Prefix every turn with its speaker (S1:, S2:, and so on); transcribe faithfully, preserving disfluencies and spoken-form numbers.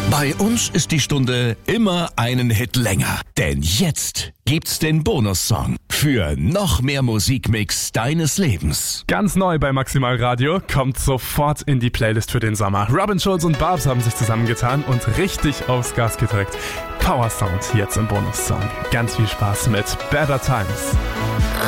S1: Bei uns ist die Stunde immer einen Hit länger. Denn jetzt gibt's den Bonussong für noch mehr Musikmix deines Lebens.
S2: Ganz neu bei Maximal Radio, kommt sofort in die Playlist für den Sommer. Robin Schulz und Babs haben sich zusammengetan und richtig aufs Gas gedrückt. Power Sound jetzt im Bonussong. Ganz viel Spaß mit Better Times.